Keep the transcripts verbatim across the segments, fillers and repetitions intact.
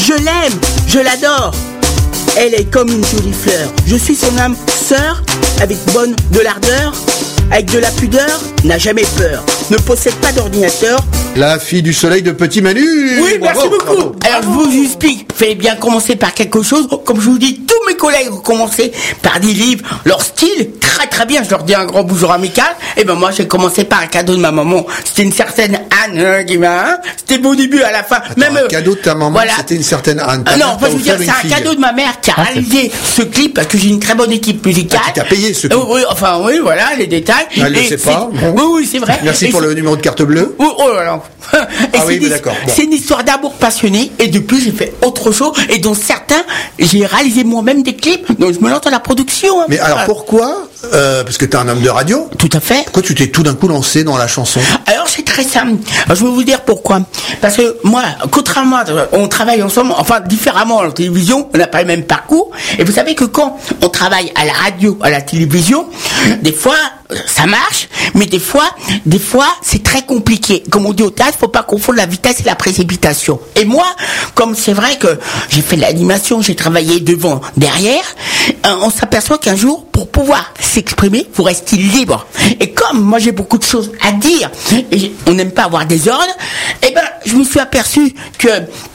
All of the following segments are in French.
Je l'aime, je l'adore. Elle est comme une jolie fleur. Je suis son âme sœur, avec bonne de l'ardeur, avec de la pudeur, n'a jamais peur, ne possède pas d'ordinateur. La fille du soleil de Petit Manu. Oui, bravo, merci beaucoup. Bravo. Alors je vous explique, fallait bien commencer par quelque chose. Comme je vous dis, tous mes collègues ont commencé par des livres, leur style, très très bien. Je leur dis un grand bonjour amical. Et ben moi j'ai commencé par un cadeau de ma maman. C'était une certaine Anne hein, qui m'a. Hein, c'était beau début à la fin. Attends, même un cadeau de ta maman, voilà. C'était une certaine Anne. Ah, non, je veux dire, c'est un fille. cadeau de ma mère qui a ah, réalisé ce clip parce que j'ai une très bonne équipe musicale. Ah, qui t'a payé ce clip. Euh, oui, enfin oui, voilà les détails. Elle ne le sait pas. Bon. Oui, oui, c'est vrai. Merci et pour le numéro de carte bleue. Oh, oh là là. Et ah oui, mais une, d'accord. Bon. C'est une histoire d'amour passionné et depuis j'ai fait autre chose et dont certains j'ai réalisé moi-même des clips donc je me lance dans la production. Hein. Mais alors pourquoi euh, parce que t'es un homme de radio. Tout à fait. Pourquoi tu t'es tout d'un coup lancé dans la chanson? Alors c'est très simple. Alors, je vais vous dire pourquoi. Parce que moi, contrairement, à, on travaille ensemble, enfin différemment à la télévision, on n'a pas le même parcours. Et vous savez que quand on travaille à la radio, à la télévision, des fois ça marche, mais des fois, des fois c'est très compliqué. Comme on dit au théâtre, il faut pas confondre la vitesse et la précipitation. Et moi, comme c'est vrai que j'ai fait de l'animation, j'ai travaillé devant, derrière, euh, on s'aperçoit qu'un jour, pour pouvoir s'exprimer, vous restez libre. Et comme moi j'ai beaucoup de choses à dire, et on n'aime pas avoir des ordres, et ben je me suis aperçu que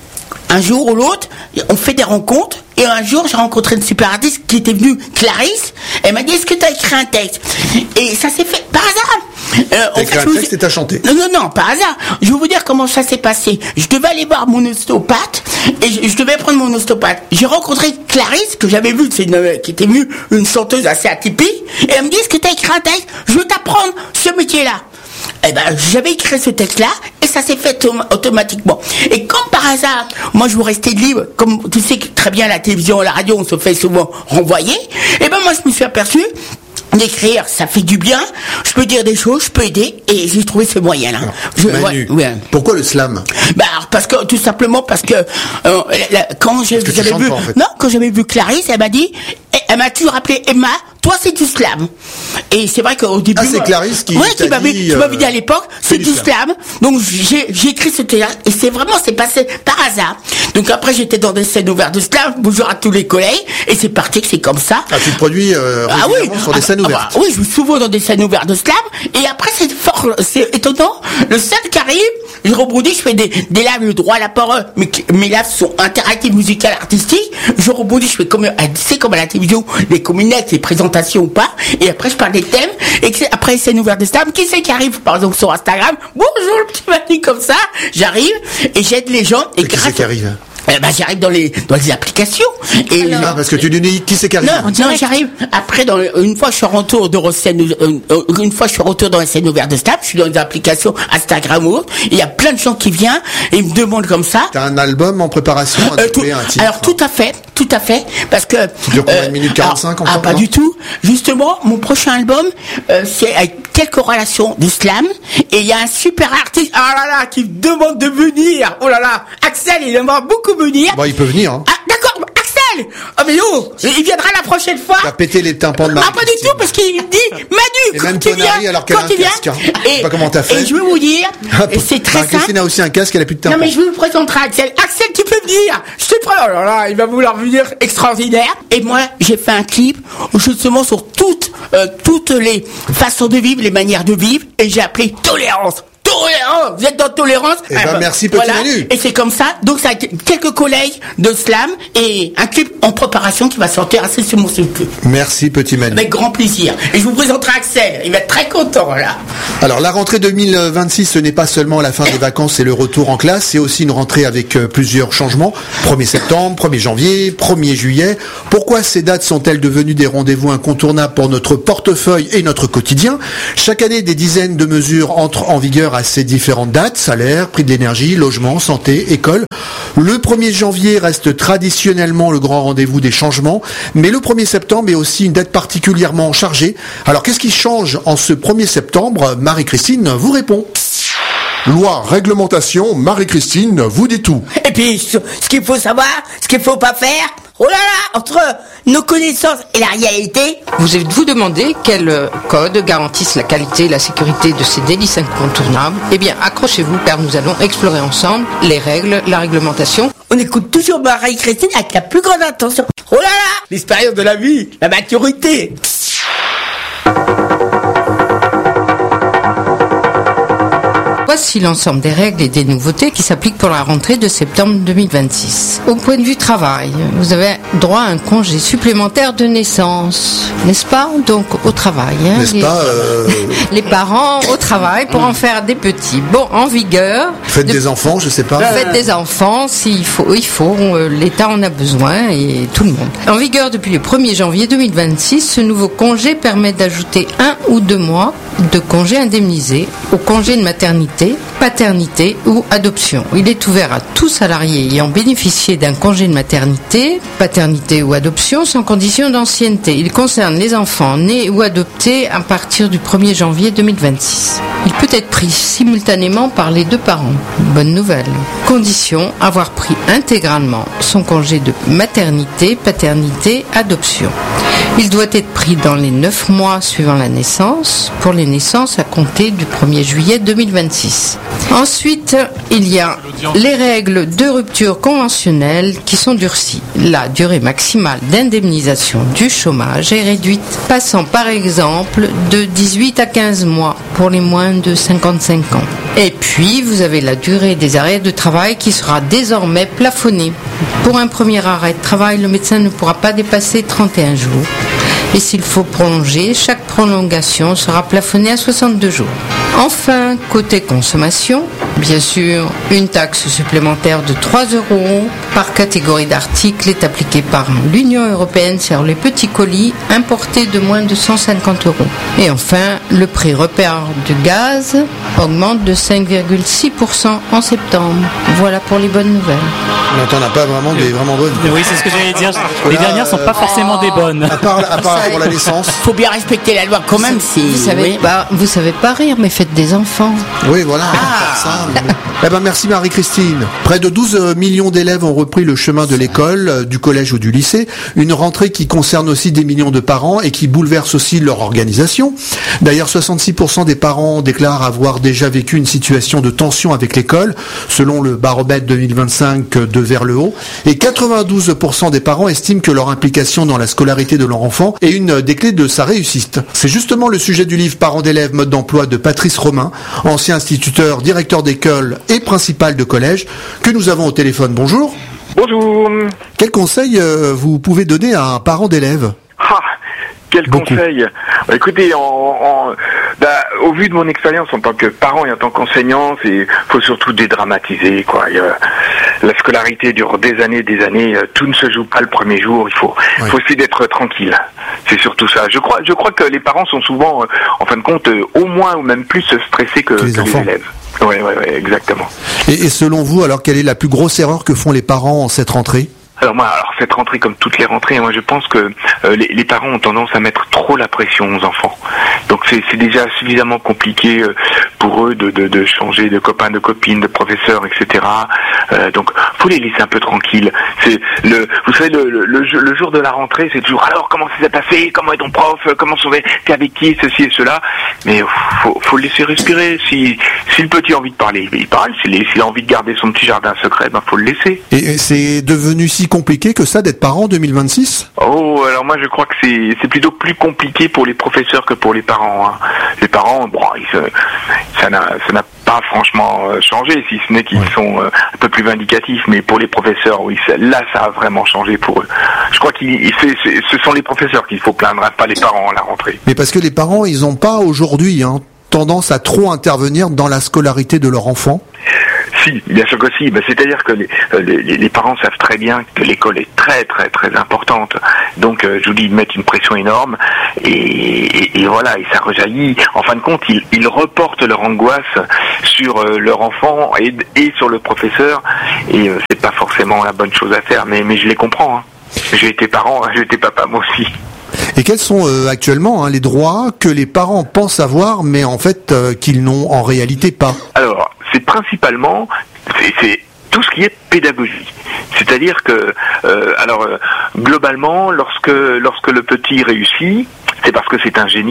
un jour ou l'autre, on fait des rencontres. Et un jour, j'ai rencontré une super artiste qui était venue, Clarisse. Elle m'a dit, est-ce que tu as écrit un texte? Et ça s'est fait par hasard. Euh, t'as écrit un texte vous... et t'as chanté? Non, non, non, par hasard. Je vais vous dire comment ça s'est passé. Je devais aller voir mon ostéopathe et je, je devais prendre mon ostéopathe. J'ai rencontré Clarisse, que j'avais vue, c'est une, qui était venue, une chanteuse assez atypique. Et elle me dit, est-ce que tu as écrit un texte? Je veux t'apprendre ce métier-là. Eh ben, j'avais écrit ce texte-là et ça s'est fait tom- automatiquement. Et comme par hasard, moi je veux rester libre, comme tu sais que très bien la télévision, la radio, on se fait souvent renvoyer. Et ben moi je me suis aperçu d'écrire, ça fait du bien. Je peux dire des choses, je peux aider et j'ai trouvé ce moyen-là. Alors, je, Manu, ouais, ouais. Pourquoi le slam? Bah alors, parce que tout simplement parce que euh, la, quand j'ai, parce que j'avais vu, pas, en fait. non, quand j'avais vu Clarisse, elle m'a dit, elle m'a toujours appelé Emma. Toi, c'est du slam. Et c'est vrai qu'au début. Ah, c'est Clarisse qui, ouais, qui m'avait, dit, qui m'avait dit à l'époque, c'est, c'est du slam. slam. Donc, j'ai, j'ai écrit ce texte. Et c'est vraiment, c'est passé par hasard. Donc après, j'étais dans des scènes ouvertes de slam. Bonjour à tous les collègues. Et c'est parti que c'est comme ça. Ah, tu te produis, euh, ah, oui. sur des scènes ah, ouvertes. Ah, oui, je joue souvent dans des scènes ouvertes de slam. Et après, c'est fort, c'est étonnant. Le seul qui arrive, je rebondis, je fais des, des lives, le droit à la parole. Mais mes lives sont interactifs, musicales, artistiques. Je rebondis, je fais comme, c'est comme à la télévision, les communettes, les présentations ou pas. Et après, je parle des thèmes. Et que après, c'est une ouverte de slam. Qui c'est qui arrive, par exemple, sur Instagram? Bonjour, le petit Manu, comme ça. J'arrive et j'aide les gens. Et, et qui c'est qui arrive? Eh ben, j'arrive dans les, dans les applications. Et alors, ah, parce que tu nous dis qui c'est qui arrive? Non, non, j'arrive. Après, dans, une fois, je suis en retour de scène, une fois, je suis retour dans les scènes ouvertes de slam. Je suis dans les applications Instagram ou autre. Il y a plein de gens qui viennent et ils me demandent comme ça. T'as un album en préparation? Euh, tout, un titre, alors, tout à fait, tout à fait. Parce que. Tu dure combien de minutes quarante-cinq encore? Ah, pas du tout. Justement, mon prochain album, euh, c'est avec quelques relations de slam. Et il y a un super artiste, ah là là, qui me demande de venir. Oh là là. Axel, il aimerait beaucoup venir. Bon, il peut venir, hein. Ah, d'accord, Axel! Oh, mais oh, il viendra la prochaine fois. Il a pété les tympans de Marie. Ah, pas du tout, parce qu'il me dit, Manu, et quand même il vient, alors qu'elle quand a un il vient. casque, hein. Et, je sais pas comment t'as fait. Et je vais vous dire, et c'est très simple. Christine a aussi un casque, elle a plus de tympans. Non, mais je vous présenterai Axel. Axel, tu peux venir. Je te prends. Oh là là, il va vouloir venir extraordinaire. Et moi, j'ai fait un clip, justement, sur toutes, euh, toutes les façons de vivre, les manières de vivre, et j'ai appelé Tolérance. Tolérance, vous êtes dans tolérance. Eh ben, ah, merci, petit voilà. Manu. Et c'est comme ça. Donc, ça a quelques collègues de slam et un clip en préparation qui va sortir assez sur mon site. Merci, petit Manu. Avec grand plaisir. Et je vous présenterai Axel. Il va être très content, là. Alors, la rentrée deux mille vingt-six, ce n'est pas seulement la fin des vacances et le retour en classe, c'est aussi une rentrée avec euh, plusieurs changements. premier septembre, premier janvier, premier juillet. Pourquoi ces dates sont-elles devenues des rendez-vous incontournables pour notre portefeuille et notre quotidien? Chaque année, des dizaines de mesures entrent en vigueur à ces différentes dates, salaire, prix de l'énergie, logement, santé, école. Le premier janvier reste traditionnellement le grand rendez-vous des changements, mais le premier septembre est aussi une date particulièrement chargée. Alors qu'est-ce qui change en ce premier septembre? Marie-Christine vous répond. Loi, réglementation, Marie-Christine vous dit tout. Et puis, ce qu'il faut savoir, ce qu'il faut pas faire, oh là là, entre nos connaissances et la réalité. Vous êtes-vous demandé quels codes garantissent la qualité et la sécurité de ces délices incontournables? Eh bien, accrochez-vous car nous allons explorer ensemble les règles, la réglementation on écoute toujours Marie-Christine avec la plus grande attention. Oh là là, l'expérience de la vie, la maturité. Voici l'ensemble des règles et des nouveautés qui s'appliquent pour la rentrée de septembre deux mille vingt-six. Au point de vue travail, vous avez droit à un congé supplémentaire de naissance, n'est-ce pas? Donc au travail. Hein, n'est-ce les, pas euh... les parents au travail pour en faire des petits. Bon, en vigueur. Faites de... des enfants, je sais pas. Faites des enfants, s'il faut, il faut. Euh, L'État en a besoin et tout le monde. En vigueur depuis le premier janvier deux mille vingt-six, ce nouveau congé permet d'ajouter un ou deux mois de congé indemnisé au congé de maternité, paternité ou adoption. Il est ouvert à tout salarié ayant bénéficié d'un congé de maternité, paternité ou adoption sans condition d'ancienneté. Il concerne les enfants nés ou adoptés à partir du premier janvier deux mille vingt-six. Il peut être pris simultanément par les deux parents. Bonne nouvelle. Condition, avoir pris intégralement son congé de maternité, paternité, adoption. Il doit être pris dans les neuf mois suivant la naissance, pour les naissances à compter du premier juillet deux mille vingt-six. Ensuite, il y a les règles de rupture conventionnelle qui sont durcies. La durée maximale d'indemnisation du chômage est réduite, passant par exemple de dix-huit à quinze mois pour les moins de cinquante-cinq ans. Et puis, vous avez la durée des arrêts de travail qui sera désormais plafonnée. Pour un premier arrêt de travail, le médecin ne pourra pas dépasser trente et un jours. Et s'il faut prolonger, chaque prolongation sera plafonnée à soixante-deux jours. Enfin, côté consommation, bien sûr, une taxe supplémentaire de trois euros par catégorie d'articles est appliquée par l'Union européenne sur les petits colis importés de moins de cent cinquante euros. Et enfin, le prix repère du gaz augmente de cinq virgule six pour cent en septembre. Voilà pour les bonnes nouvelles. Mais t'en as pas vraiment des vraiment bonnes. Oui, c'est ce que j'allais dire. Les Là, dernières sont pas forcément des bonnes. À part, à part pour la naissance. Faut bien respecter la loi quand même. Si Vous savez, oui. bah, vous savez pas rire, mais faites des enfants. Oui, voilà. Ça, mais... Eh ben, merci Marie-Christine. Près de douze millions d'élèves ont repris le chemin de l'école, du collège ou du lycée. Une rentrée qui concerne aussi des millions de parents et qui bouleverse aussi leur organisation. D'ailleurs, soixante-six pour cent des parents déclarent avoir déjà vécu une situation de tension avec l'école, selon le baromètre deux mille vingt-cinq de Vers le Haut. Et quatre-vingt-douze pour cent des parents estiment que leur implication dans la scolarité de leur enfant est une des clés de sa réussite. C'est justement le sujet du livre Parents d'élèves, mode d'emploi de Patrice Romain, ancien instituteur, directeur d'école et principal de collège, que nous avons au téléphone. Bonjour. Bonjour. Quel conseil euh, vous pouvez donner à un parent d'élève ? Ah, quel Beaucoup. conseil. Bah, écoutez, en, en, bah, au vu de mon expérience en tant que parent et en tant qu'enseignant, il faut surtout dédramatiser, quoi. Il y a, la scolarité dure des années, des années. Tout ne se joue pas le premier jour. Il faut, Ouais. faut essayer d'être tranquille. C'est surtout ça. Je crois, je crois que les parents sont souvent, euh, en fin de compte, euh, au moins ou même plus stressés que, Que les que les enfants. élèves. Oui, oui, oui, exactement. Et, et selon vous, alors, quelle est la plus grosse erreur que font les parents en cette rentrée ? Alors moi, alors cette rentrée comme toutes les rentrées, moi je pense que euh, les, les parents ont tendance à mettre trop la pression aux enfants. Donc c'est, c'est déjà suffisamment compliqué euh, pour eux de, de, de changer de copains, de copines, de professeurs, et cetera. Euh, donc faut les laisser un peu tranquilles. C'est le, vous savez le, le, le, le jour de la rentrée, c'est toujours alors comment ça s'est passé, comment est ton prof, comment sont t'es avec qui, ceci et cela. Mais faut, faut le laisser respirer. Si, si le petit a envie de parler, il parle. S'il, s'il a envie de garder son petit jardin secret, ben faut le laisser. Et, et c'est devenu si compliqué que ça d'être parent en deux mille vingt-six ? Oh, alors moi je crois que c'est c'est plutôt plus compliqué pour les professeurs que pour les parents. Hein. Les parents, bon, ils se, ça n'a ça n'a pas franchement euh, changé, si ce n'est qu'ils Ouais. sont euh, un peu plus vindicatifs. Mais pour les professeurs, oui, ça, là ça a vraiment changé pour eux. Je crois que ce sont les professeurs qu'il faut plaindre, hein, pas les parents à la rentrée. Mais parce que les parents, ils n'ont pas aujourd'hui hein, tendance à trop intervenir dans la scolarité de leur enfant. Si, bien sûr que si. Ben, c'est-à-dire que les, les, les parents savent très bien que l'école est très très très importante. Donc, euh, je vous dis, ils mettent une pression énorme et, et, et voilà, et ça rejaillit. En fin de compte, ils, ils reportent leur angoisse sur euh, leur enfant et, et sur le professeur. Et euh, c'est pas forcément la bonne chose à faire, mais, mais je les comprends. Hein. J'ai été parent, hein, j'ai été papa moi aussi. Et quels sont euh, actuellement hein, les droits que les parents pensent avoir, mais en fait euh, qu'ils n'ont en réalité pas ? Alors, c'est principalement, c'est, c'est tout ce qui est pédagogie. C'est-à-dire que, euh, alors, euh, globalement, lorsque lorsque le petit réussit, c'est parce que c'est un génie. Et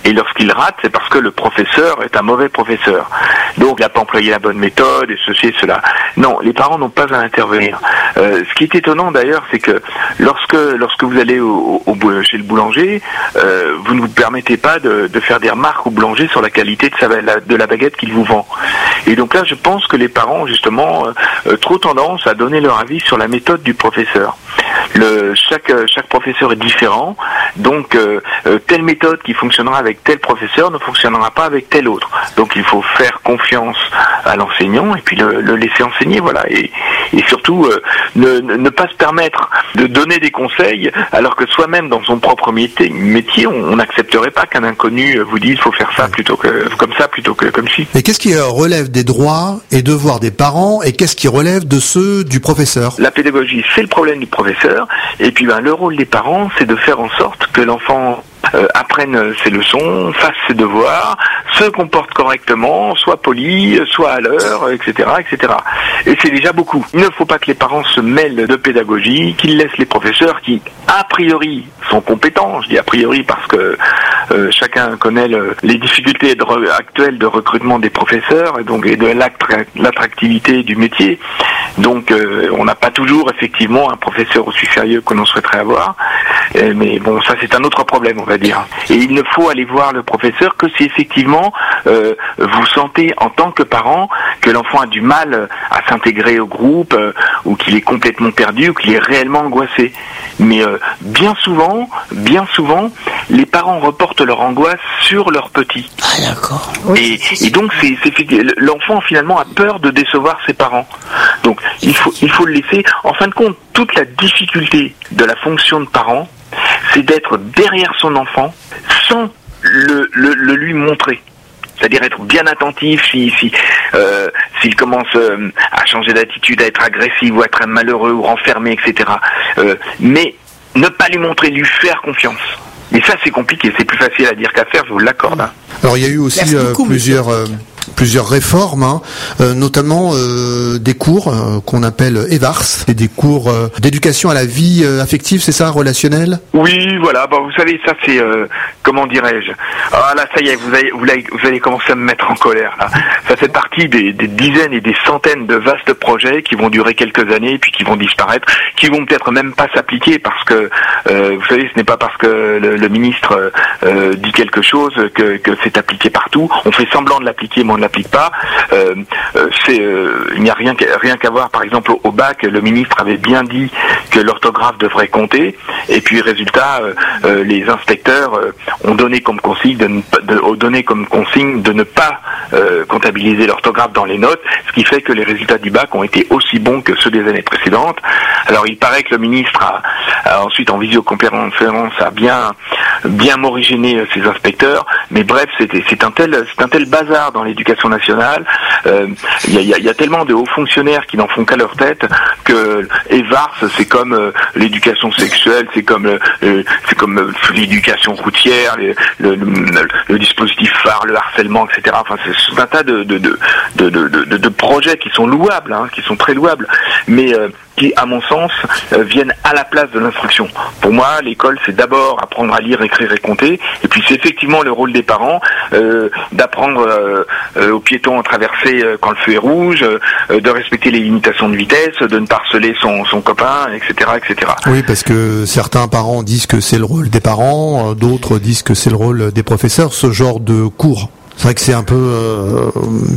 Et lorsqu'il rate, c'est parce que le professeur est un mauvais professeur. Donc il n'a pas employé la bonne méthode et ceci et cela. Non, les parents n'ont pas à intervenir. Euh, ce qui est étonnant d'ailleurs, c'est que lorsque lorsque vous allez au, au, au, chez le boulanger, euh, vous ne vous permettez pas de, de faire des remarques au boulanger sur la qualité de, sa, de la baguette qu'il vous vend. Et donc là, je pense que les parents, justement, euh, trop tendance à donner leur avis sur la méthode du professeur. Le, chaque, chaque professeur est différent, donc euh, euh, telle méthode qui fonctionnera avec tel professeur ne fonctionnera pas avec tel autre. Donc il faut faire confiance à l'enseignant et puis le, le laisser enseigner, voilà. Et, et surtout euh, ne, ne pas se permettre de donner des conseils alors que soi-même dans son propre métier, métier on n'accepterait pas qu'un inconnu vous dise faut faire ça plutôt que comme ça plutôt que comme ci. Et qu'est-ce qui relève des droits et devoirs des parents et qu'est-ce qui relève de ceux du professeur? La pédagogie, c'est le problème du professeur. Et puis ben, le rôle des parents, c'est de faire en sorte que l'enfant euh, apprenne ses leçons, fasse ses devoirs, se comporte correctement, soit poli, soit à l'heure, et cetera, et cetera. Et c'est déjà beaucoup. Il ne faut pas que les parents se mêlent de pédagogie, qu'ils laissent les professeurs qui, a priori, sont compétents. Je dis a priori parce que euh, chacun connaît le, les difficultés de re, actuelles de recrutement des professeurs et donc et de l'attractivité du métier. Donc euh, on n'a pas toujours effectivement un professeur aussi sérieux que l'on souhaiterait avoir. Euh, mais bon, ça c'est un autre problème, on va dire. Et il ne faut aller voir le professeur que si effectivement euh, vous sentez en tant que parent que l'enfant a du mal à s'intégrer au groupe euh, ou qu'il est complètement perdu ou qu'il est réellement angoissé. Mais euh, bien souvent, bien souvent, les parents reportent leur angoisse sur leurs petits. Ah d'accord. Et, et donc c'est, c'est l'enfant finalement a peur de décevoir ses parents. Donc il faut il faut le laisser. En fin de compte, toute la difficulté de la fonction de parent, c'est d'être derrière son enfant sans le, le, le lui montrer. C'est-à-dire être bien attentif si, si, euh, s'il commence euh, à changer d'attitude, à être agressif ou à être malheureux ou renfermé, et cetera. Euh, mais ne pas lui montrer, lui faire confiance. Mais ça c'est compliqué, c'est plus facile à dire qu'à faire, je vous l'accorde. Hein. Alors il y a eu aussi euh, beaucoup, plusieurs... Euh... plusieurs réformes, hein, euh, notamment euh, des cours euh, qu'on appelle E V A R S, et des cours euh, d'éducation à la vie euh, affective, c'est ça, relationnelle? Oui, voilà. Bon, vous savez, ça c'est euh, comment dirais-je? Ah là, ça y est, vous allez, vous allez, vous allez commencer à me mettre en colère. Là. Ça fait partie des, des dizaines et des centaines de vastes projets qui vont durer quelques années puis qui vont disparaître, qui vont peut-être même pas s'appliquer parce que euh, vous savez, ce n'est pas parce que le, le ministre euh, dit quelque chose que, que c'est appliqué partout. On fait semblant de l'appliquer, mais on ne l'applique pas. Euh, c'est, euh, il n'y a rien, rien qu'à voir, par exemple, au, au bac, le ministre avait bien dit que l'orthographe devrait compter, et puis résultat, euh, euh, les inspecteurs euh, ont donné comme consigne de ne, de, ont donné comme consigne de ne pas euh, comptabiliser l'orthographe dans les notes, ce qui fait que les résultats du bac ont été aussi bons que ceux des années précédentes. Alors il paraît que le ministre a, a ensuite en visioconférence a bien bien morigéné ses inspecteurs, mais bref, c'était, c'est un tel c'est un tel bazar dans l'éducation nationale. Il euh, y, a, y a tellement de hauts fonctionnaires qui n'en font qu'à leur tête que E V A R S c'est comme euh, l'éducation sexuelle, c'est comme euh, c'est comme euh, l'éducation routière, le, le, le, le dispositif phare, le harcèlement, et cetera. Enfin, c'est un tas de de de de, de, de, de projets qui sont louables, hein, qui sont très louables, mais euh, qui, à mon sens, euh, viennent à la place de l'instruction. Pour moi, l'école, c'est d'abord apprendre à lire, écrire et compter, et puis c'est effectivement le rôle des parents euh, d'apprendre euh, euh, aux piétons à traverser euh, quand le feu est rouge, euh, de respecter les limitations de vitesse, de ne pas harceler son, son copain, et cetera, et cetera. Oui, parce que certains parents disent que c'est le rôle des parents, d'autres disent que c'est le rôle des professeurs, ce genre de cours. C'est vrai que c'est un peu... Euh,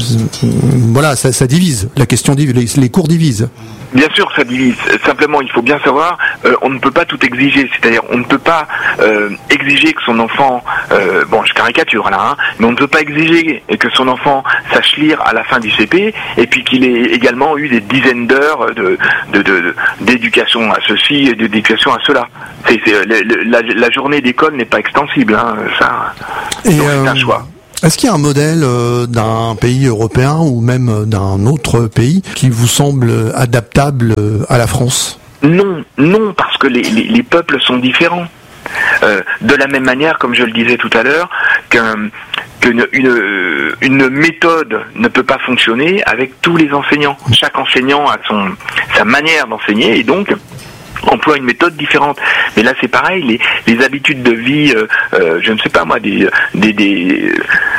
voilà, ça, ça divise. La question divise, les, les cours divisent. Bien sûr, ça divise. Simplement, il faut bien savoir, euh, on ne peut pas tout exiger. C'est-à-dire, on ne peut pas euh, exiger que son enfant... Euh, bon, je caricature là, hein, mais on ne peut pas exiger que son enfant sache lire à la fin du C P et puis qu'il ait également eu des dizaines d'heures de, de, de, d'éducation à ceci et d'éducation à cela. C'est, c'est, la, la journée d'école n'est pas extensible. Hein, ça, et donc euh... c'est un choix. Est-ce qu'il y a un modèle euh, d'un pays européen ou même d'un autre pays qui vous semble adaptable euh, à la France? Non, non, parce que les, les, les peuples sont différents. Euh, de la même manière, comme je le disais tout à l'heure, qu'un, qu'une une, une méthode ne peut pas fonctionner avec tous les enseignants. Chaque enseignant a son sa manière d'enseigner et donc emploient une méthode différente. Mais là, c'est pareil, les, les habitudes de vie, euh, euh, je ne sais pas moi, des des, des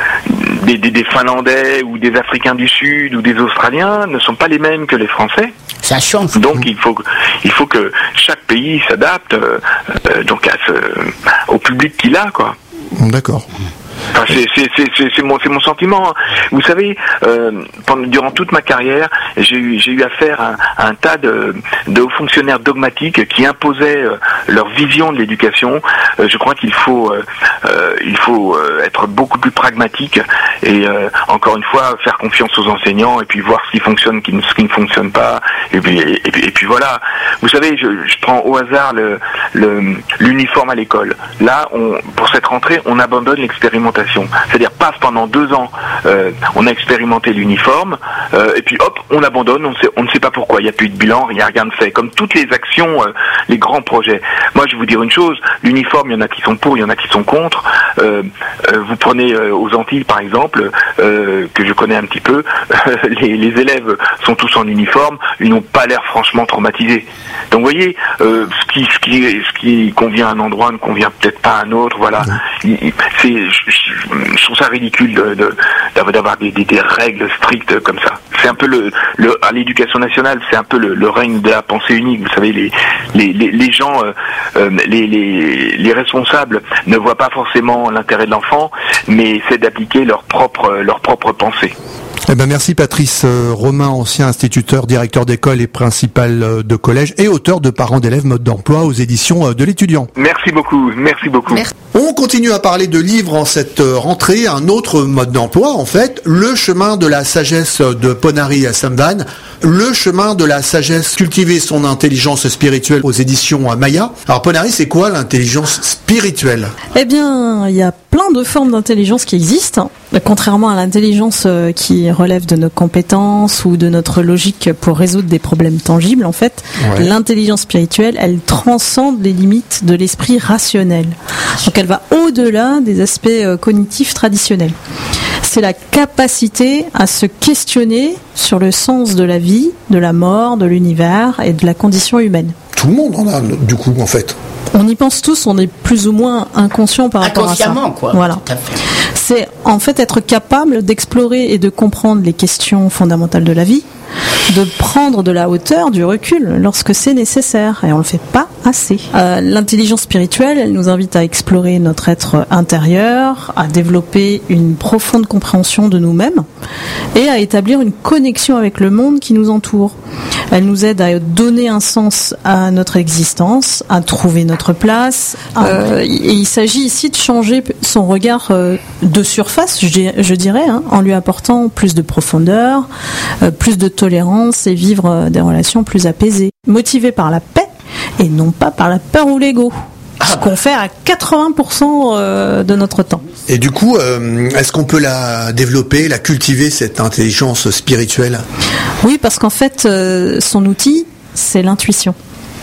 des des des Finlandais ou des Africains du Sud ou des Australiens ne sont pas les mêmes que les Français. Ça change. Donc il faut il faut que chaque pays s'adapte euh, euh, donc à ce, au public qu'il a, quoi. D'accord. Enfin, c'est, c'est, c'est, c'est, c'est, mon, c'est mon sentiment. Vous savez, euh, pendant, durant toute ma carrière, j'ai eu, j'ai eu affaire à, à un tas de, de hauts fonctionnaires dogmatiques qui imposaient euh, leur vision de l'éducation. Euh, je crois qu'il faut, euh, euh, il faut euh, être beaucoup plus pragmatique et euh, encore une fois faire confiance aux enseignants et puis voir ce qui fonctionne, ce qui ne fonctionne pas. Et puis, et, et puis, et puis voilà. Vous savez, je, je prends au hasard le, le, l'uniforme à l'école. Là, on, pour cette rentrée, on abandonne l'expérimentation. C'est-à-dire, passe pendant deux ans, euh, on a expérimenté l'uniforme, euh, et puis hop, on abandonne, on, sait, on ne sait pas pourquoi, il n'y a plus de bilan, il n'y a rien de fait. Comme toutes les actions, euh, les grands projets. Moi, je vais vous dire une chose, l'uniforme, il y en a qui sont pour, il y en a qui sont contre. Euh, euh, vous prenez euh, aux Antilles, par exemple, euh, que je connais un petit peu, les, les élèves sont tous en uniforme, ils n'ont pas l'air franchement traumatisés. Donc, vous voyez, euh, ce, qui, ce, qui, ce qui convient à un endroit ne convient peut-être pas à un autre, voilà. Il, il, c'est... Je, je trouve ça ridicule de, de, d'avoir des, des, des règles strictes comme ça. C'est un peu le, le à l'éducation nationale, c'est un peu le, le règne de la pensée unique. Vous savez, les les, les, les gens, euh, euh, les, les, les responsables ne voient pas forcément l'intérêt de l'enfant, mais essaient d'appliquer leur propre leur propre pensée. Eh ben merci Patrice euh, Romain, ancien instituteur, directeur d'école et principal euh, de collège et auteur de Parents d'élèves mode d'emploi aux éditions euh, de l'Étudiant. Merci beaucoup, merci beaucoup. Merci. On continue à parler de livres en cette euh, rentrée, un autre mode d'emploi en fait, le chemin de la sagesse de Ponari Samvan, le chemin de la sagesse, cultiver son intelligence spirituelle aux éditions euh, Maya. Alors Ponari, c'est quoi l'intelligence spirituelle ? Eh bien, il y a plein de formes d'intelligence qui existent, contrairement à l'intelligence euh, qui relève de nos compétences ou de notre logique pour résoudre des problèmes tangibles. En fait, ouais. L'intelligence spirituelle, elle transcende les limites de l'esprit rationnel. Donc elle va au-delà des aspects euh, cognitifs traditionnels. C'est la capacité à se questionner sur le sens de la vie, de la mort, de l'univers et de la condition humaine. Tout le monde en a, du coup, en fait. On y pense tous, on est plus ou moins inconscient par rapport à ça. Inconsciemment, quoi. Voilà. Tout à fait. C'est en fait être capable d'explorer et de comprendre les questions fondamentales de la vie, de prendre de la hauteur, du recul lorsque c'est nécessaire, et on le fait pas assez. Euh, l'intelligence spirituelle, elle nous invite à explorer notre être intérieur, à développer une profonde compréhension de nous-mêmes et à établir une connexion avec le monde qui nous entoure. Elle nous aide à donner un sens à notre existence, à trouver notre place. Euh, et il s'agit ici de changer son regard euh, de surface, je, je dirais, hein, en lui apportant plus de profondeur, euh, plus de tolérance et vivre euh, des relations plus apaisées, motivées par la paix et non pas par la peur ou l'ego. Ce qu'on fait à quatre-vingts pour cent de notre temps. Et du coup, euh, est-ce qu'on peut la développer, la cultiver, cette intelligence spirituelle ? Oui, parce qu'en fait, euh, son outil, c'est l'intuition.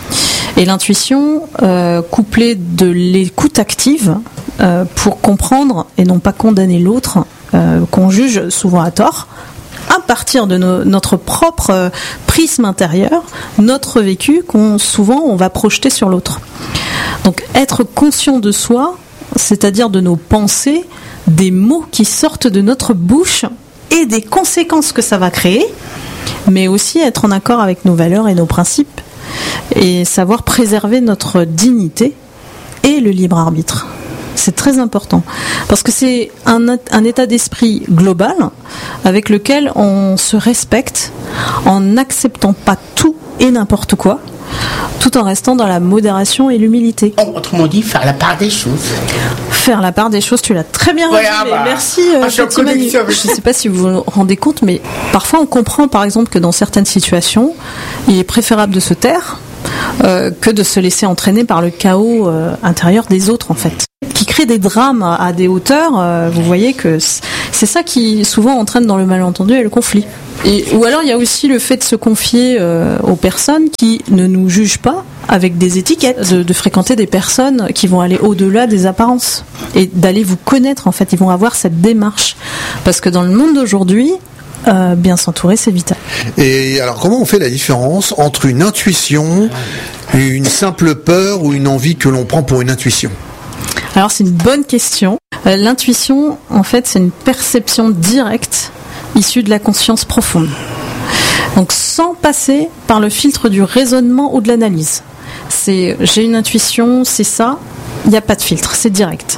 Et l'intuition, euh, couplée de l'écoute active, euh, pour comprendre et non pas condamner l'autre, euh, qu'on juge souvent à tort, à partir de no- notre propre euh, prisme intérieur, notre vécu qu'on souvent on va projeter sur l'autre. Donc être conscient de soi, c'est-à-dire de nos pensées, des mots qui sortent de notre bouche et des conséquences que ça va créer, mais aussi être en accord avec nos valeurs et nos principes et savoir préserver notre dignité et le libre arbitre. C'est très important parce que c'est un, un état d'esprit global avec lequel on se respecte en n'acceptant pas tout et n'importe quoi, tout en restant dans la modération et l'humilité. Autrement dit, faire la part des choses. Faire la part des choses, tu l'as très bien voilà, résumé. bah, Merci, euh, ah, petit Manu. Je ne sais pas si vous vous rendez compte, mais parfois on comprend par exemple que dans certaines situations, il est préférable de se taire euh, que de se laisser entraîner par le chaos euh, intérieur des autres en fait. Qui crée des drames à des hauteurs, euh, vous voyez que c'est ça qui souvent entraîne dans le malentendu et le conflit. Et, ou alors il y a aussi le fait de se confier euh, aux personnes qui ne nous jugent pas avec des étiquettes, de, de fréquenter des personnes qui vont aller au-delà des apparences et d'aller vous connaître en fait, ils vont avoir cette démarche. Parce que dans le monde d'aujourd'hui, Euh, bien s'entourer, c'est vital. Et alors, comment on fait la différence entre une intuition Une simple peur ou une envie que l'on prend pour une intuition? Alors c'est une bonne question. Euh, l'intuition, en fait, c'est une perception directe issue de la conscience profonde. Donc sans passer par le filtre du raisonnement ou de l'analyse. C'est j'ai une intuition, c'est ça, il n'y a pas de filtre, c'est direct.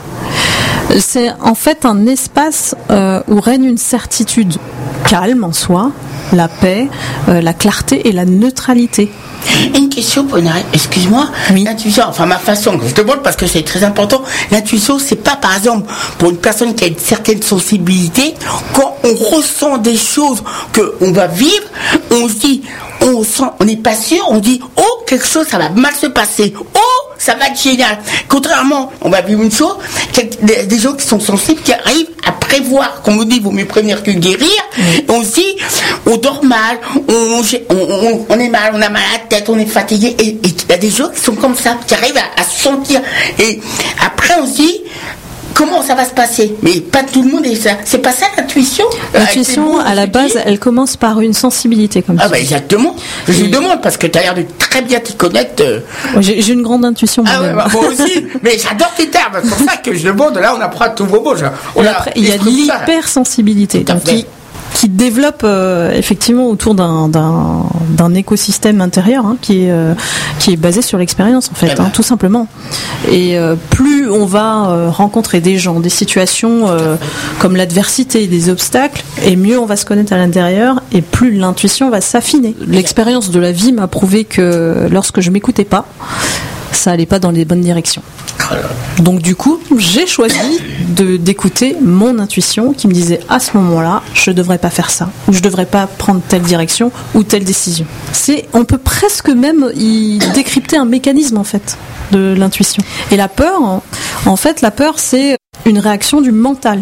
C'est en fait un espace euh, où règne une certitude calme en soi, la paix, euh, la clarté et la neutralité. Une question, Bonaré, excuse-moi. Oui. L'intuition, enfin ma façon, je te demande parce que c'est très important. L'intuition, c'est pas par exemple pour une personne qui a une certaine sensibilité, quand on ressent des choses qu'on va vivre, on se dit, on sent, on n'est pas sûr, on dit, oh, quelque chose, ça va mal se passer. Oh, ça va être génial. Contrairement, on va vivre une chose, des, des gens qui sont sensibles, qui arrivent à prévoir, comme on dit, il vaut mieux prévenir que guérir. Oui. On se dit, on dort mal, on, on, on, on est mal, on a mal à la tête, on est fatigué. Et il y a des gens qui sont comme ça, qui arrivent à, à se sentir. Et après, on se dit, comment ça va se passer? Mais pas tout le monde est ça. C'est pas ça l'intuition? L'intuition, à la base, elle commence par une sensibilité, comme ça. Ah bah exactement. Je vous demande parce que tu as l'air de très bien t'y connaître. Euh... J'ai, j'ai une grande intuition. Ah ouais, bah, moi aussi. Mais j'adore tes termes. C'est pour ça que je demande. Là, on apprend tous vos mots. On a, après, il y a l'hypersensibilité. Donc, qui, qui développe euh, effectivement autour d'un, d'un, d'un écosystème intérieur hein, qui, est, euh, qui est basé sur l'expérience en fait, eh ben. hein, tout simplement. Et euh, plus on va euh, rencontrer des gens, des situations euh, comme l'adversité, des obstacles, et mieux on va se connaître à l'intérieur, et plus l'intuition va s'affiner. L'expérience de la vie m'a prouvé que lorsque je m'écoutais pas, ça allait pas dans les bonnes directions. Donc du coup, j'ai choisi de, d'écouter mon intuition qui me disait à ce moment-là, je ne devrais pas faire ça, ou je ne devrais pas prendre telle direction ou telle décision. C'est, on peut presque même y décrypter un mécanisme en fait de l'intuition. Et la peur, en fait, la peur c'est une réaction du mental.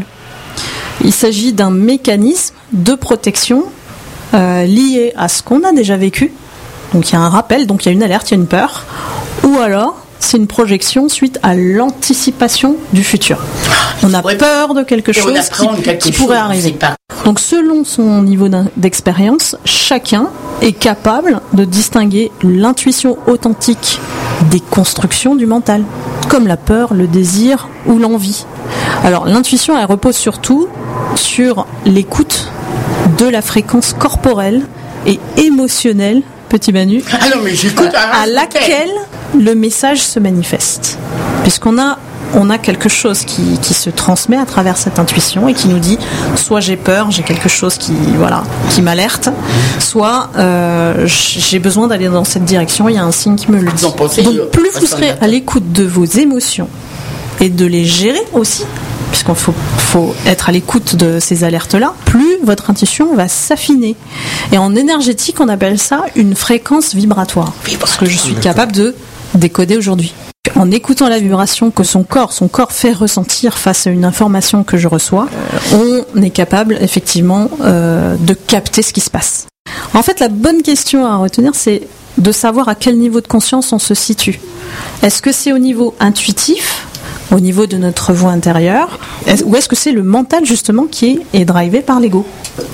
Il s'agit d'un mécanisme de protection euh, lié à ce qu'on a déjà vécu. Donc il y a un rappel, donc il y a une alerte, il y a une peur, ou alors c'est une projection suite à l'anticipation du futur. On a peur de quelque chose qui, quelque qui chose, pourrait arriver. Donc selon son niveau d'expérience, chacun est capable de distinguer l'intuition authentique des constructions du mental, comme la peur, le désir ou l'envie. Alors l'intuition, elle repose surtout sur l'écoute de la fréquence corporelle et émotionnelle, petit Manu, ah non, mais j'écoute, à, à laquelle le message se manifeste. Puisqu'on a, on a quelque chose qui, qui se transmet à travers cette intuition et qui nous dit soit j'ai peur, j'ai quelque chose qui, voilà, qui m'alerte, soit euh, j'ai besoin d'aller dans cette direction, il y a un signe qui me le dit. Donc plus vous serez à l'écoute de vos émotions et de les gérer aussi, puisqu'il faut, faut être à l'écoute de ces alertes-là, plus votre intuition va s'affiner. Et en énergétique, on appelle ça une fréquence vibratoire. Parce que je suis capable de décoder aujourd'hui. En écoutant la vibration que son corps, son corps fait ressentir face à une information que je reçois, on est capable effectivement euh, de capter ce qui se passe. En fait, la bonne question à retenir, c'est de savoir à quel niveau de conscience on se situe. Est-ce que c'est au niveau intuitif, au niveau de notre voix intérieure, ou est-ce que c'est le mental justement qui est, est drivé par l'ego?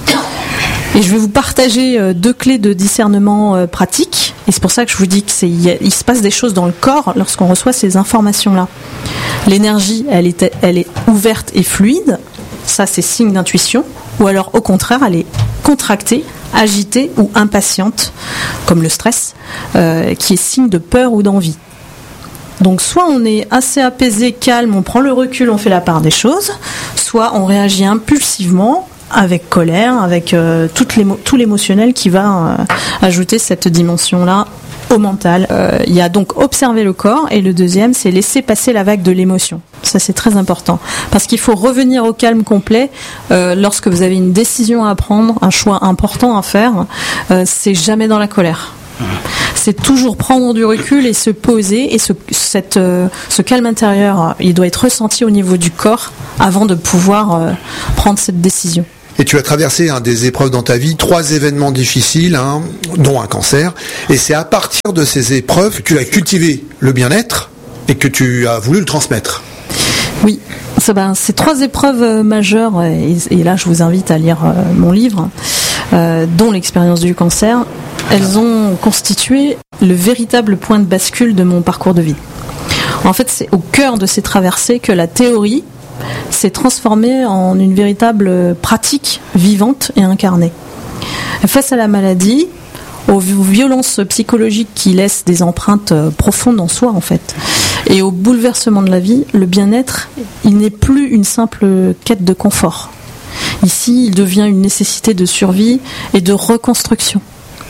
Et je vais vous partager euh, deux clés de discernement euh, pratique, et c'est pour ça que je vous dis qu'il il se passe des choses dans le corps lorsqu'on reçoit ces informations-là. L'énergie, elle est, elle est ouverte et fluide, ça c'est signe d'intuition, ou alors au contraire, elle est contractée, agitée ou impatiente, comme le stress, euh, qui est signe de peur ou d'envie. Donc soit on est assez apaisé, calme, on prend le recul, on fait la part des choses, soit on réagit impulsivement, avec colère, avec euh, toute l'émo- tout l'émotionnel qui va euh, ajouter cette dimension-là au mental. Euh, il y a donc observer le corps, et le deuxième, c'est laisser passer la vague de l'émotion. Ça, c'est très important, parce qu'il faut revenir au calme complet euh, lorsque vous avez une décision à prendre, un choix important à faire. Euh, c'est jamais dans la colère. C'est toujours prendre du recul et se poser, et ce, cette, euh, ce calme intérieur, il doit être ressenti au niveau du corps avant de pouvoir euh, prendre cette décision. Et tu as traversé hein, des épreuves dans ta vie, trois événements difficiles, hein, dont un cancer. Et c'est à partir de ces épreuves que tu as cultivé le bien-être et que tu as voulu le transmettre. Oui, ça, ben, ces trois épreuves euh, majeures, et, et là je vous invite à lire euh, mon livre, euh, dont l'expérience du cancer, elles ont constitué le véritable point de bascule de mon parcours de vie. En fait, c'est au cœur de ces traversées que la théorie s'est transformée en une véritable pratique vivante et incarnée. Face à la maladie, aux violences psychologiques qui laissent des empreintes profondes en soi, en fait, et au bouleversement de la vie, le bien-être, il n'est plus une simple quête de confort. Ici, il devient une nécessité de survie et de reconstruction.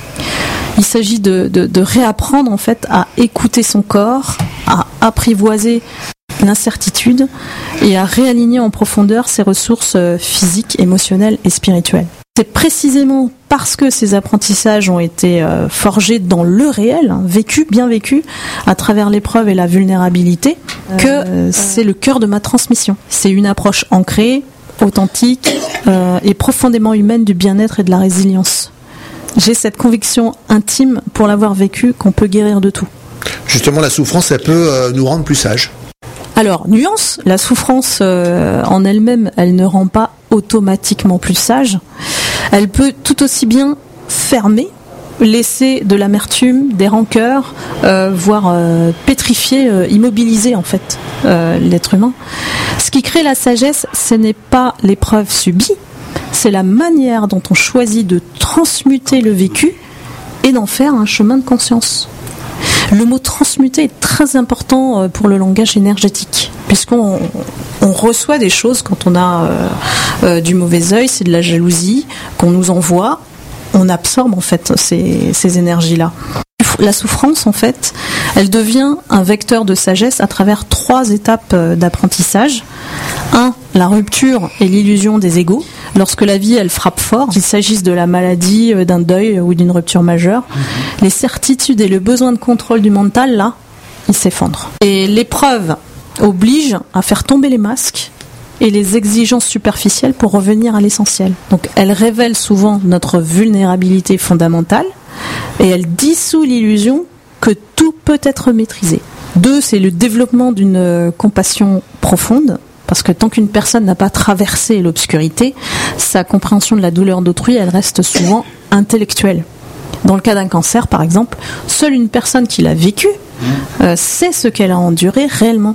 Il s'agit de, de, de réapprendre, en fait, à écouter son corps, à apprivoiser l'incertitude et à réaligner en profondeur ses ressources physiques, émotionnelles et spirituelles. C'est précisément parce que ces apprentissages ont été euh, forgés dans le réel, hein, vécu, bien vécu, à travers l'épreuve et la vulnérabilité, que euh, c'est le cœur de ma transmission. C'est une approche ancrée, authentique euh, et profondément humaine du bien-être et de la résilience. J'ai cette conviction intime, pour l'avoir vécu, qu'on peut guérir de tout. Justement, la souffrance, elle peut euh, nous rendre plus sages. Alors, nuance, la souffrance euh, en elle-même, elle ne rend pas automatiquement plus sage. Elle peut tout aussi bien fermer, laisser de l'amertume, des rancœurs, euh, voire euh, pétrifier, euh, immobiliser en fait euh, l'être humain. Ce qui crée la sagesse, ce n'est pas l'épreuve subie, c'est la manière dont on choisit de transmuter le vécu et d'en faire un chemin de conscience. Le mot transmuter est très important pour le langage énergétique, puisqu'on on reçoit des choses quand on a euh, euh, du mauvais œil, c'est de la jalousie qu'on nous envoie, on absorbe en fait ces, ces énergies-là. La souffrance, en fait, elle devient un vecteur de sagesse à travers trois étapes d'apprentissage. Un, la rupture et l'illusion des égos. Lorsque la vie, elle frappe fort, qu'il s'agisse de la maladie, d'un deuil ou d'une rupture majeure, mmh. les certitudes et le besoin de contrôle du mental, là, ils s'effondrent. Et l'épreuve oblige à faire tomber les masques et les exigences superficielles pour revenir à l'essentiel. Donc, elle révèle souvent notre vulnérabilité fondamentale et elle dissout l'illusion que tout peut être maîtrisé. Deux, c'est le développement d'une compassion profonde. Parce que tant qu'une personne n'a pas traversé l'obscurité, sa compréhension de la douleur d'autrui, elle reste souvent intellectuelle. Dans le cas d'un cancer, par exemple, seule une personne qui l'a vécu euh, sait ce qu'elle a enduré réellement.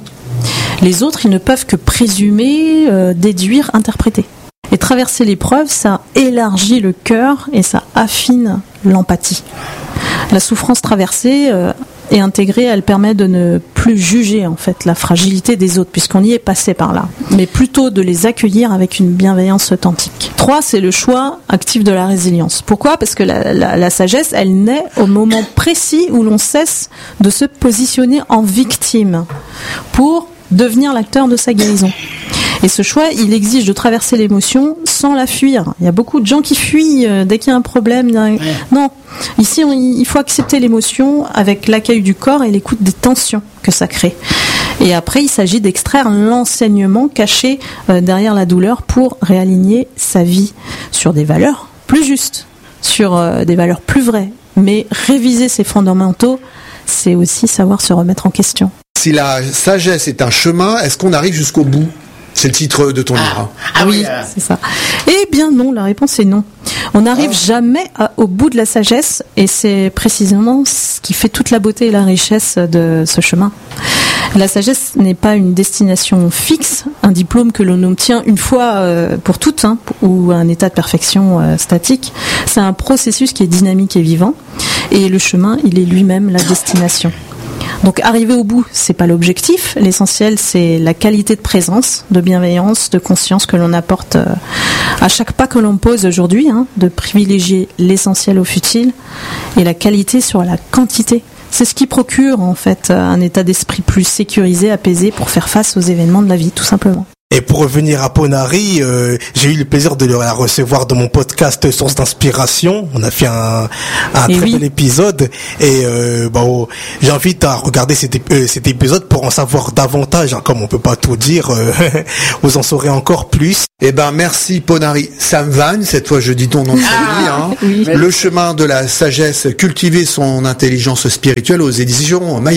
Les autres, ils ne peuvent que présumer, euh, déduire, interpréter. Et traverser l'épreuve, ça élargit le cœur et ça affine l'empathie. La souffrance traversée euh, et intégrée, elle permet de ne plus juger en fait la fragilité des autres, puisqu'on y est passé par là, mais plutôt de les accueillir avec une bienveillance authentique. Trois, c'est le choix actif de la résilience. Pourquoi ? Parce que la, la, la sagesse, elle naît au moment précis où l'on cesse de se positionner en victime pour devenir l'acteur de sa guérison. Et ce choix, il exige de traverser l'émotion sans la fuir. Il y a beaucoup de gens qui fuient euh, dès qu'il y a un problème. Ouais. Non, ici, on, il faut accepter l'émotion avec l'accueil du corps et l'écoute des tensions que ça crée. Et après, il s'agit d'extraire l'enseignement caché euh, derrière la douleur pour réaligner sa vie sur des valeurs plus justes, sur euh, des valeurs plus vraies. Mais réviser ses fondamentaux, c'est aussi savoir se remettre en question. Si la sagesse est un chemin, est-ce qu'on arrive jusqu'au bout ? C'est le titre de ton ah, livre. Ah oui, euh... c'est ça. Eh bien non, la réponse est non. On n'arrive oh. jamais à, au bout de la sagesse, et c'est précisément ce qui fait toute la beauté et la richesse de ce chemin. La sagesse n'est pas une destination fixe, un diplôme que l'on obtient une fois euh, pour toutes, hein, ou un état de perfection euh, statique. C'est un processus qui est dynamique et vivant, et le chemin, il est lui-même la destination. Donc arriver au bout, c'est pas l'objectif. L'essentiel, c'est la qualité de présence, de bienveillance, de conscience que l'on apporte à chaque pas que l'on pose aujourd'hui, hein, de privilégier l'essentiel au futile et la qualité sur la quantité. C'est ce qui procure en fait un état d'esprit plus sécurisé, apaisé pour faire face aux événements de la vie, tout simplement. Et pour revenir à Ponary, euh, j'ai eu le plaisir de la recevoir dans mon podcast Source d'inspiration. On a fait un, un très oui. bel épisode et euh, bon, j'invite à regarder cet, euh, cet épisode pour en savoir davantage. Hein, comme on peut pas tout dire, euh, vous en saurez encore plus. Eh ben merci Ponary Samvan. Cette fois, je dis ton nom de famille. Hein. Oui. Le chemin de la sagesse, cultiver son intelligence spirituelle aux éditions Maya.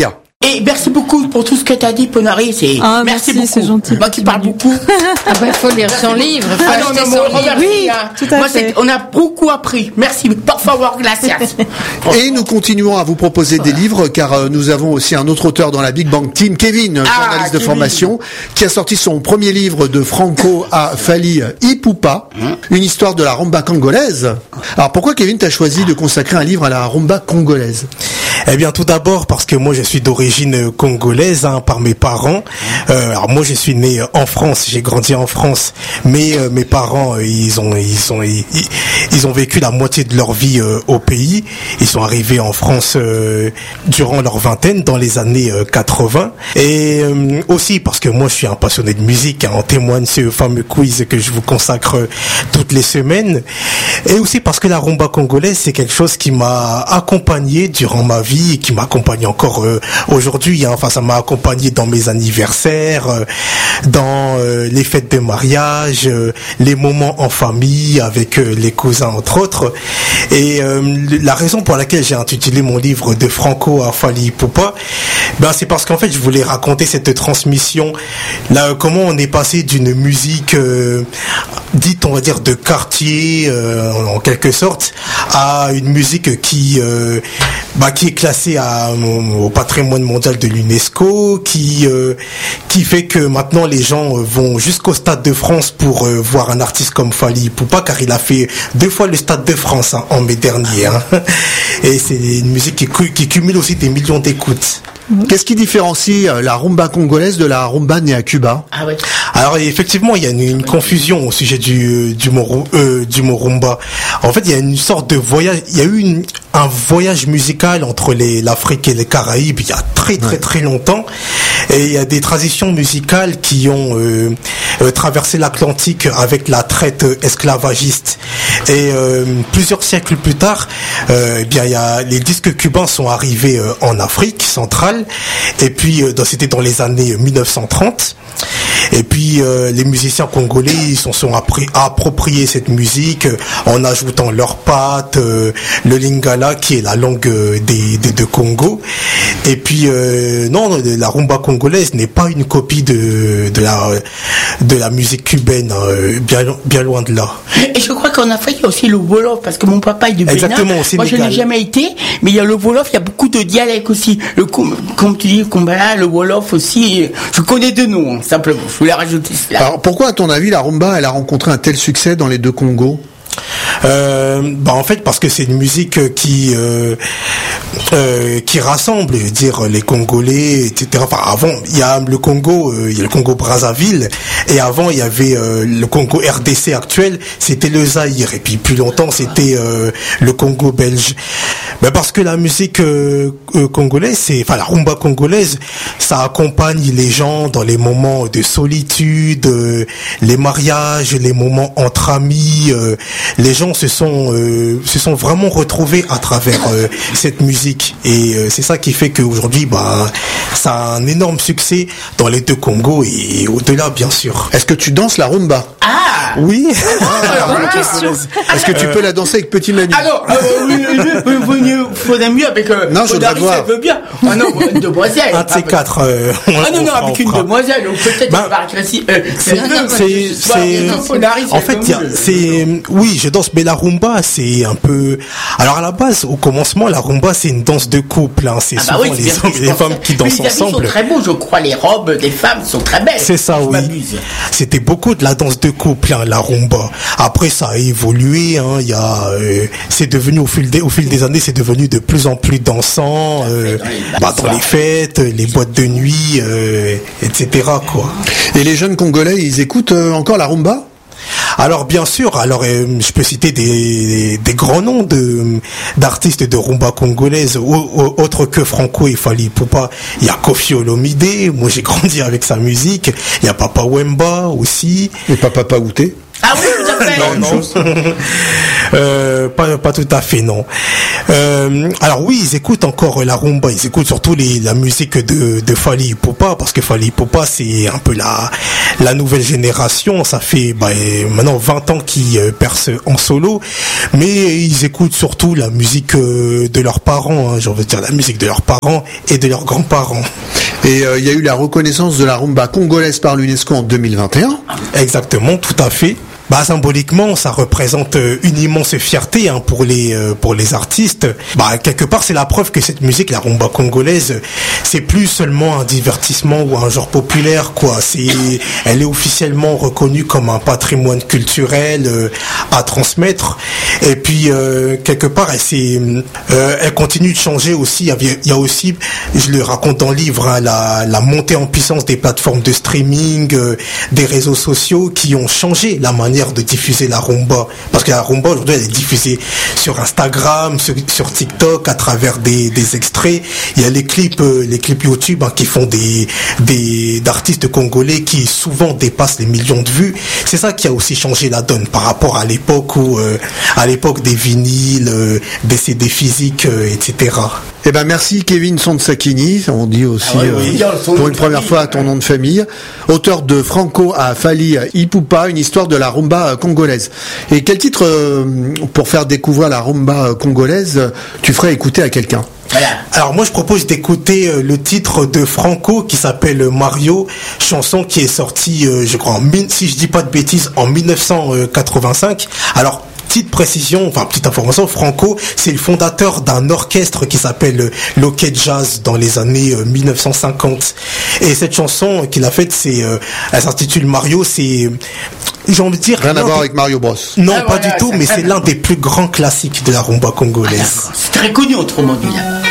Et merci beaucoup pour tout ce que tu as dit, Ponari. C'est... Ah, merci, merci beaucoup. c'est gentil. Moi qui parle beaucoup. Ah bah, il faut lire son livre. Faut Ah non, acheter non, son mais livre. remercie, Oui, hein. tout à Moi, fait. c'est- on a beaucoup appris. Merci. Por favor, gracias. Et nous continuons à vous proposer des livres car euh, nous avons aussi un autre auteur dans la Big Bang Team, Kevin, Ah, journaliste de Kevin. formation, qui a sorti son premier livre de Franco à Fally Ipupa, une histoire de la rumba congolaise. Alors pourquoi, Kevin, t'as choisi de consacrer un livre à la rumba congolaise? Eh bien, tout d'abord parce que moi je suis d'origine congolaise, hein, par mes parents. Euh, alors moi je suis né en France, j'ai grandi en France, mais euh, mes parents euh, ils ont ils ont ils, ils ont vécu la moitié de leur vie euh, au pays. Ils sont arrivés en France euh, durant leur vingtaine, dans les années euh, quatre-vingts, et euh, aussi parce que moi je suis un passionné de musique. Hein, en témoigne ce fameux quiz que je vous consacre euh, toutes les semaines, et aussi parce que la rumba congolaise c'est quelque chose qui m'a accompagné durant ma vie et qui m'accompagne encore euh, aujourd'hui. Hein. Enfin, ça m'a accompagné dans mes anniversaires, euh, dans euh, les fêtes de mariage, euh, les moments en famille avec euh, les cousins entre autres. Et euh, la raison pour laquelle j'ai intitulé mon livre de Franco à Fally Ipupa, ben c'est parce qu'en fait je voulais raconter cette transmission, là comment on est passé d'une musique euh, dite on va dire de quartier euh, en quelque sorte à une musique qui euh, bah, qui est classée à, au patrimoine mondial de l'UNESCO, qui euh, qui fait que maintenant les gens vont jusqu'au Stade de France pour euh, voir un artiste comme Fally Ipupa, car il a fait deux fois le Stade de France hein, en mai dernier. Hein. Et c'est une musique qui, qui cumule aussi des millions d'écoutes. Qu'est-ce qui différencie euh, la rumba congolaise de la rumba née à Cuba? Ah ouais. Alors effectivement, il y a une, une confusion au sujet du du mot euh, du mot rumba. En fait, il y a une sorte de voyage. Il y a eu une, un voyage musical entre les l'Afrique et les Caraïbes il y a très très très longtemps. Et il y a des transitions musicales qui ont euh, euh, traversé l'Atlantique avec la traite esclavagiste. Et euh, plusieurs siècles plus tard, euh, eh bien, il y a les disques cubains sont arrivés euh, en Afrique centrale. Et puis, euh, c'était dans les années mille neuf cent trente. Et puis euh, les musiciens congolais ils se sont appri- appropriés cette musique euh, en ajoutant leurs pattes, euh, le lingala qui est la langue euh, des, des de Congo. Et puis euh, non, la rumba congolaise n'est pas une copie de de la de la musique cubaine, euh, bien bien loin de là. Et je crois qu'en Afrique, il y a aussi le Wolof, parce que mon papa est du Bénin. Exactement, au Moi, je Sénégal. n'ai jamais été, mais il y a le Wolof, il y a beaucoup de dialectes aussi. Le, com- comme tu dis, le Kumbala, le Wolof aussi. Je connais deux noms, hein, simplement. Je voulais rajouter cela. Alors pourquoi, à ton avis, la rumba, elle a rencontré un tel succès dans les deux Congos? Euh, bah en fait parce que c'est une musique qui euh, euh, qui rassemble, je veux dire les Congolais, et cetera. Enfin avant il y a le Congo, euh, il y a le Congo Brazzaville, et avant il y avait euh, le Congo R D C actuel, c'était le Zaïre, et puis plus longtemps c'était euh, le Congo belge. Ben parce que la musique euh, euh, congolaise, c'est, enfin la rumba congolaise, ça accompagne les gens dans les moments de solitude, euh, les mariages, les moments entre amis. Euh, les gens se sont euh, se sont vraiment retrouvés à travers euh, cette musique, et euh, c'est ça qui fait qu'aujourd'hui, bah, ça a un énorme succès dans les deux Congos et au-delà, bien sûr. Est-ce que tu danses la rumba? Ah Oui. bonne question. Est-ce que tu peux la danser avec Petit Manu? Ah non, euh, oui, oui, oui, oui, oui, faudrait mieux avec euh, Non, je voudrais Odaris, voir. elle veut bien. Ah non, une demoiselle. Un de ces quatre. euh, on- Ah non, on non, fera, avec on une fera. demoiselle, donc peut-être Ben, elle va rétrécir. Euh, C'est, c'est, c'est, en fait, il y a- c'est, oui, je danse, mais la rumba, c'est un peu, alors à la base, au commencement, la rumba, c'est une danse de couple, hein. C'est Ah bah souvent oui, c'est les bien hommes ce et que les je femmes pensais. qui Mais dansent les habits ensemble. sont très beaux, je crois, les robes des femmes sont très belles. C'est ça, Je oui. m'abuse. C'était beaucoup de la danse de couple, hein, la rumba. Après, ça a évolué, hein. Il y a, euh, c'est devenu au fil des, au fil des années, c'est devenu de plus en plus dansant, euh, dans les bah, dans soirées. les fêtes, les boîtes de nuit, euh, et cetera, quoi. Et les jeunes Congolais, ils écoutent euh, encore la rumba? Alors bien sûr, alors euh, je peux citer des, des grands noms de d'artistes de rumba congolaise, au- au- autres que Franco et Fally Ipupa. Il y a Koffi Olomide, moi j'ai grandi avec sa musique. Il y a Papa Wemba aussi. Et Papa Paouté? Ah oui, tout à fait. Non, non. euh, pas, pas tout à fait, non. Euh, alors oui, ils écoutent encore la rumba, ils écoutent surtout les, la musique de, de Fally Ipupa, parce que Fally Ipupa, c'est un peu la, la nouvelle génération. Ça fait bah, maintenant vingt ans qu'ils euh, percent en solo, mais ils écoutent surtout la musique euh, de leurs parents, hein, j'ai envie de dire la musique de leurs parents et de leurs grands-parents. Et il euh, y a eu la reconnaissance de la rumba congolaise par l'UNESCO en deux mille vingt et un. Exactement, tout à fait. Bah symboliquement, ça représente une immense fierté hein, pour les euh, pour les artistes. Bah quelque part, c'est la preuve que cette musique, la rumba congolaise, c'est plus seulement un divertissement ou un genre populaire, quoi. C'est, elle est officiellement reconnue comme un patrimoine culturel euh, à transmettre. Et puis euh, quelque part, elle c'est, euh, elle continue de changer aussi. Il y a, il y a aussi, je le raconte dans le livre, hein, la la montée en puissance des plateformes de streaming, euh, des réseaux sociaux qui ont changé la manière de diffuser la rumba, parce que la rumba aujourd'hui elle est diffusée sur Instagram, sur, sur TikTok, à travers des, des extraits. Il y a les clips, euh, les clips YouTube hein, qui font des, des d'artistes congolais qui souvent dépassent les millions de vues. C'est ça qui a aussi changé la donne par rapport à l'époque où, euh, à l'époque des vinyles, euh, des C D physiques, euh, et cetera. Eh ben merci Kevin Sonsakini, on dit aussi Ah ouais, oui, euh, son pour nom une de première famille. fois à ton nom de famille, auteur de Franco à Fally Ipupa, une histoire de la rumba congolaise. Et quel titre euh, pour faire découvrir la rumba congolaise tu ferais écouter à quelqu'un? Voilà. Alors moi je propose d'écouter euh, le titre de Franco qui s'appelle Mario, chanson qui est sortie euh, je crois en mille, si je dis pas de bêtises en dix-neuf cent quatre-vingt-cinq. Alors petite précision, enfin petite information, Franco c'est le fondateur d'un orchestre qui s'appelle l'Oké Jazz dans les années euh, dix-neuf cent cinquante. Et cette chanson qu'il a faite, c'est, euh, elle s'intitule Mario, c'est, j'ai envie de dire, Rien à voir des... avec Mario Bros. Non, Ah, pas voilà, du tout, c'est mais très c'est bien. l'un des plus grands classiques de la rumba congolaise. C'est très connu autrement dit là.